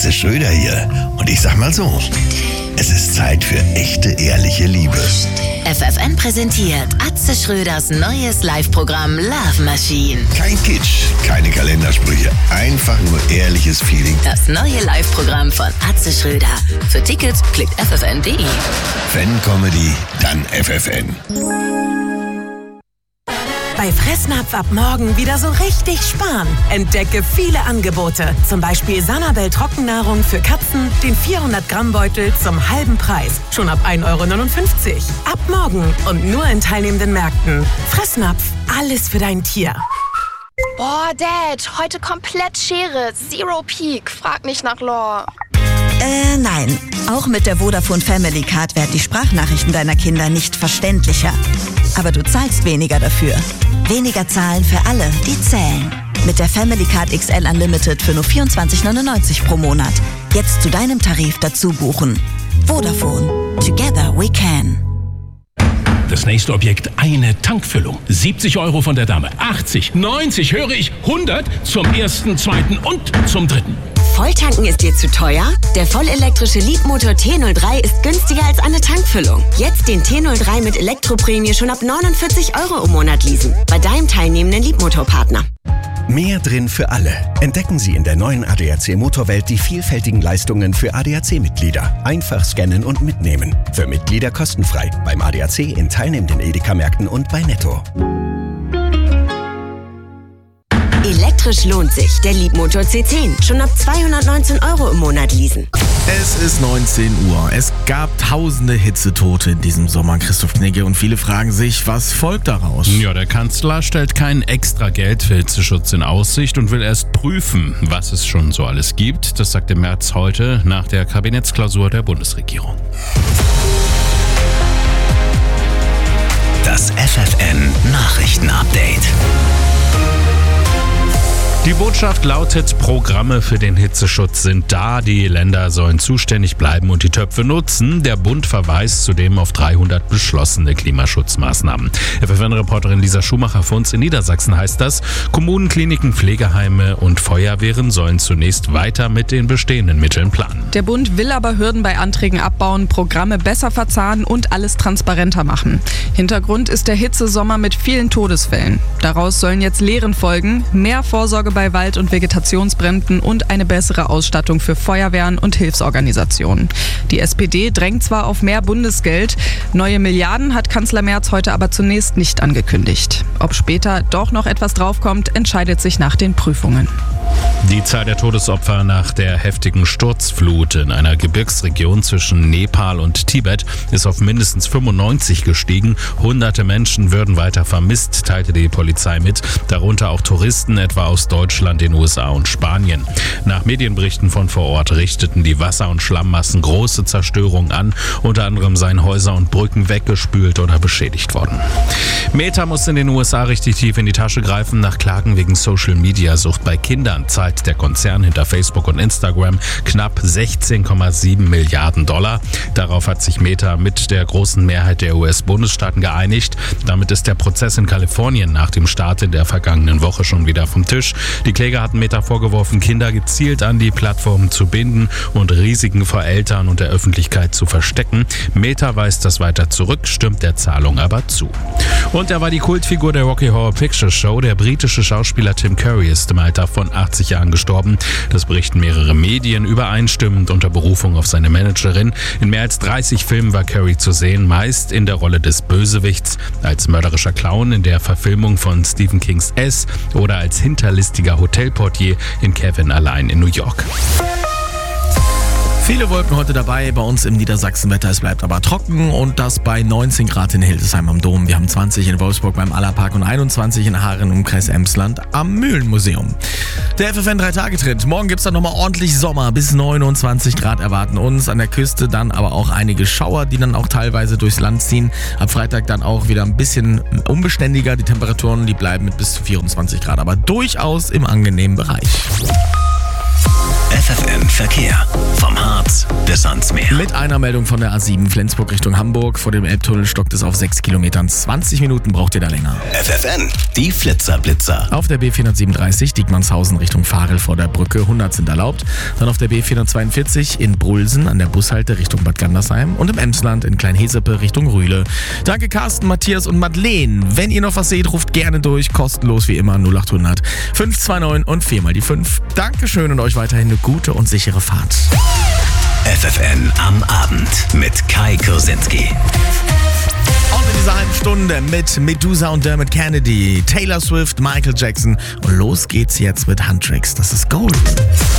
Atze Schröder hier. Und ich sag mal so, es ist Zeit für echte, ehrliche Liebe. FFN präsentiert Atze Schröders neues Live-Programm Love Machine. Kein Kitsch, keine Kalendersprüche, einfach nur ehrliches Feeling. Das neue Live-Programm von Atze Schröder. Für Tickets klickt ffn.de. Wenn Comedy, dann FFN. Bei Fressnapf ab morgen wieder so richtig sparen. Entdecke viele Angebote. Zum Beispiel Sanabel Trockennahrung für Katzen, den 400-Gramm-Beutel zum halben Preis. Schon ab 1,59 €. Ab morgen und nur in teilnehmenden Märkten. Fressnapf, alles für dein Tier. Boah, Dad, heute komplett Schere. Zero Peak. Frag nicht nach Lore. Nein. Auch mit der Vodafone Family Card werden die Sprachnachrichten deiner Kinder nicht verständlicher. Aber du zahlst weniger dafür. Weniger zahlen für alle, die zählen. Mit der Family Card XL Unlimited für nur 24,99 € pro Monat. Jetzt zu deinem Tarif dazu buchen. Vodafone. Together we can. Das nächste Objekt, eine Tankfüllung. 70 € von der Dame. 80, 90, höre ich, 100 zum ersten, zweiten und zum dritten. Volltanken ist dir zu teuer? Der vollelektrische Leapmotor T03 ist günstiger als eine Tankfüllung. Jetzt den T03 mit Elektroprämie schon ab 49 € im Monat leasen. Bei deinem teilnehmenden Leapmotor-Partner. Mehr drin für alle. Entdecken Sie in der neuen ADAC Motorwelt die vielfältigen Leistungen für ADAC-Mitglieder. Einfach scannen und mitnehmen. Für Mitglieder kostenfrei. Beim ADAC in teilnehmenden Edeka-Märkten und bei Netto. Elektrisch lohnt sich. Der Leapmotor C10. Schon ab 219 € im Monat leasen. Es ist 19 Uhr. Es gab tausende Hitzetote in diesem Sommer, Christoph Knigge, und viele fragen sich, was folgt daraus? Ja, der Kanzler stellt kein extra Geld für Hitzeschutz in Aussicht und will erst prüfen, was es schon so alles gibt. Das sagte Merz heute nach der Kabinettsklausur der Bundesregierung. Das FFN Nachrichtenupdate. Die Botschaft lautet, Programme für den Hitzeschutz sind da, die Länder sollen zuständig bleiben und die Töpfe nutzen. Der Bund verweist zudem auf 300 beschlossene Klimaschutzmaßnahmen. FFN-Reporterin Lisa Schumacher für uns in Niedersachsen heißt das, Kommunen, Kliniken, Pflegeheime und Feuerwehren sollen zunächst weiter mit den bestehenden Mitteln planen. Der Bund will aber Hürden bei Anträgen abbauen, Programme besser verzahnen und alles transparenter machen. Hintergrund ist der Hitzesommer mit vielen Todesfällen. Daraus sollen jetzt Lehren folgen, mehr Vorsorge bei Wald- und Vegetationsbränden und eine bessere Ausstattung für Feuerwehren und Hilfsorganisationen. Die SPD drängt zwar auf mehr Bundesgeld, neue Milliarden hat Kanzler Merz heute aber zunächst nicht angekündigt. Ob später doch noch etwas draufkommt, entscheidet sich nach den Prüfungen. Die Zahl der Todesopfer nach der heftigen Sturzflut in einer Gebirgsregion zwischen Nepal und Tibet ist auf mindestens 95 gestiegen. Hunderte Menschen würden weiter vermisst, teilte die Polizei mit, darunter auch Touristen etwa aus Deutschland, den USA und Spanien. Nach Medienberichten von vor Ort richteten die Wasser- und Schlammmassen große Zerstörungen an. Unter anderem seien Häuser und Brücken weggespült oder beschädigt worden. Meta muss in den USA richtig tief in die Tasche greifen. Nach Klagen wegen Social-Media-Sucht bei Kindern zahlt der Konzern hinter Facebook und Instagram knapp 16,7 Milliarden $. Darauf hat sich Meta mit der großen Mehrheit der US-Bundesstaaten geeinigt. Damit ist der Prozess in Kalifornien nach dem Start in der vergangenen Woche schon wieder vom Tisch. Die Kläger hatten Meta vorgeworfen, Kinder gezielt an die Plattform zu binden und Risiken vor Eltern und der Öffentlichkeit zu verstecken. Meta weist das weiter zurück, stimmt der Zahlung aber zu. Und er war die Kultfigur der Rocky Horror Picture Show. Der britische Schauspieler Tim Curry ist im Alter von 80 Jahren gestorben. Das berichten mehrere Medien übereinstimmend unter Berufung auf seine Managerin. In mehr als 30 Filmen war Curry zu sehen, meist in der Rolle des Bösewichts, als mörderischer Clown in der Verfilmung von Stephen Kings S oder als hinterlistiger Hotelportier in Kevin allein in New York. Viele Wolken heute dabei bei uns im Niedersachsenwetter. Es bleibt aber trocken und das bei 19 Grad in Hildesheim am Dom. Wir haben 20 in Wolfsburg beim Allerpark und 21 in Haaren im Kreis Emsland am Mühlenmuseum. Der FFN 3-Tage-Trend. Morgen gibt es dann nochmal ordentlich Sommer. Bis 29 Grad erwarten uns. An der Küste dann aber auch einige Schauer, die dann auch teilweise durchs Land ziehen. Ab Freitag dann auch wieder ein bisschen unbeständiger. Die Temperaturen, die bleiben mit bis zu 24 Grad, aber durchaus im angenehmen Bereich. FFN Verkehr. Vom Harz bis bis ans Meer. Mit einer Meldung von der A7 Flensburg Richtung Hamburg. Vor dem Elbtunnel stockt es auf 6 Kilometern. 20 Minuten braucht ihr da länger. FFN, die Flitzer-Blitzer. Auf der B437 Diekmannshausen Richtung Farel vor der Brücke 100 sind erlaubt. Dann auf der B442 in Brulsen an der Bushalte Richtung Bad Gandersheim und im Emsland in Kleinhesepe Richtung Rühle. Danke Carsten, Matthias und Madeleine. Wenn ihr noch was seht, ruft gerne durch. Kostenlos wie immer 0800 529 und 4 mal die 5. Dankeschön und euch weiterhin eine gute und sichere Fahrt. FFN am Abend mit Kai Kursinski. Und in dieser halben Stunde mit Medusa und Dermot Kennedy, Taylor Swift, Michael Jackson und los geht's jetzt mit Huntrix. Das ist Gold.